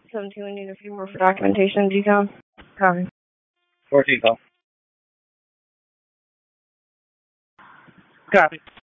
17, we need a few more for documentation. Decom. Copy. 14 call. Copy.